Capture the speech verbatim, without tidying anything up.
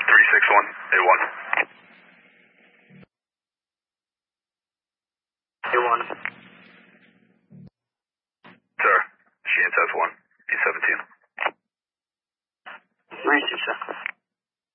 three six one, A one. A one. Sir, Sheehan says one, B seventeen. Three six seven.